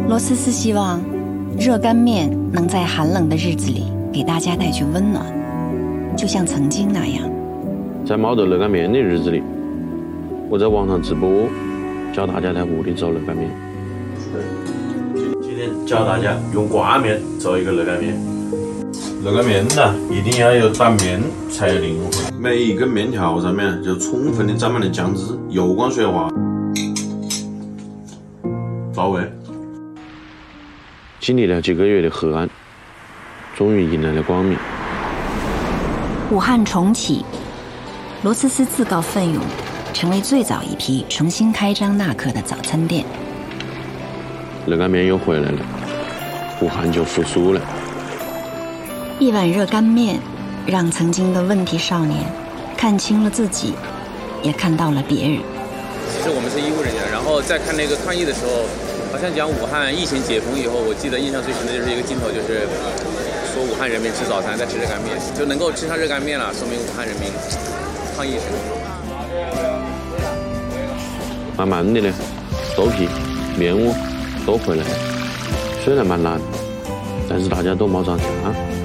罗思思希望热干面能在寒冷的日子里给大家带去温暖，就像曾经那样。 在没得热干面的日子里，我在网上直播，教大家在屋里做热干面。 今天教大家用挂面做一个热干面。热干面呢，一定要有擀面才有灵魂。每一根面条上面就充分的沾满了酱汁，油光水滑，到位。 经历了几个月的黑暗，终于迎来了光明。 武汉重启，罗思思自告奋勇，成为最早一批重新开张那刻的早餐店。 热干面又回来了，武汉就复苏了。 一碗热干面，让曾经的问题少年看清了自己，也看到了别人。 其实我们是医务人员，然后在看那个抗疫的时候，好像讲武汉疫情解封以后，我记得印象最深的就是一个镜头，就是说武汉人民吃早餐在吃热干面，就能够吃上热干面了，说明武汉人民抗疫成功。 慢慢的呢，豆皮、面窝都回来了，虽然蛮难，但是大家都没涨价。